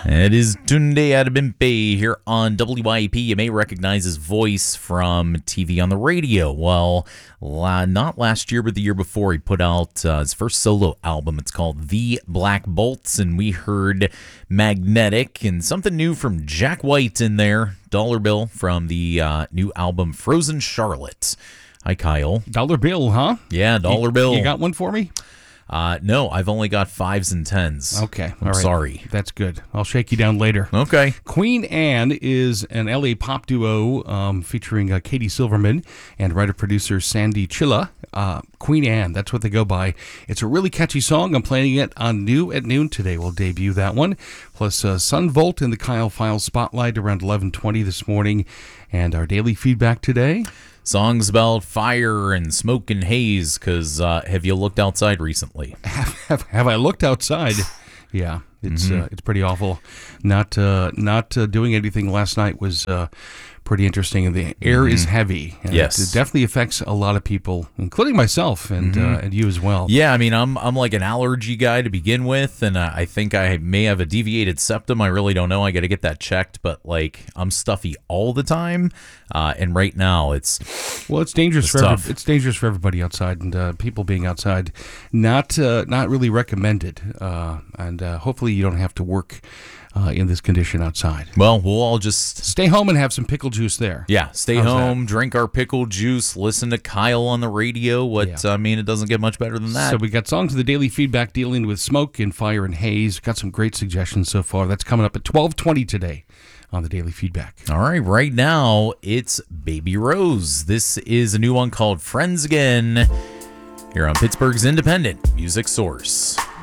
It is Tunde Adebimpe here on WYAP. You may recognize his voice from TV on the radio. Well, not last year, but the year before, he put out his first solo album. It's called The Black Bolts, and we heard Magnetic and something new from Jack White in there, Dollar Bill from the new album Frozen Charlotte. Hi, Kyle. Dollar Bill, huh? Yeah, Dollar Bill. You got one for me? No, I've only got 5s and 10s. Okay. I'm sorry. That's good. I'll shake you down later. Okay. Queen Anne is an LA pop duo featuring Katie Silverman and writer-producer Sandy Chilla. Queen Anne, that's what they go by. It's a really catchy song. I'm playing it on New at Noon today. We'll debut that one. Plus Sun Volt in the Kyle Files Spotlight around 11:20 this morning. And our daily feedback today. Songs about fire and smoke and haze, because have you looked outside recently? Have I looked outside? Yeah, it's pretty awful. Not doing anything last night was pretty interesting, and the air is heavy. And yes, it definitely affects a lot of people, including myself and you as well. Yeah, I mean, I'm like an allergy guy to begin with, and I think I may have a deviated septum. I really don't know. I got to get that checked, but like I'm stuffy all the time, and right now it's dangerous tough. It's dangerous for everybody outside, and people being outside not really recommended. And hopefully you don't have to work in this condition outside. Well, we'll all just stay home and have some pickle juice there. Yeah, stay home, drink our pickle juice, listen to Kyle on the radio. I mean, it doesn't get much better than that. So we got songs of the daily feedback dealing with smoke and fire and haze. Got some great suggestions so far. That's coming up at 12:20 today on the daily feedback. All right now it's Baby Rose. This is a new one called Friends Again here on Pittsburgh's independent music source.